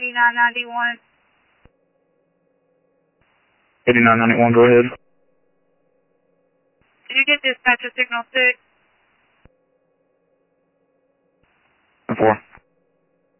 8991. 8991, go ahead. Did you get dispatcher signal 6?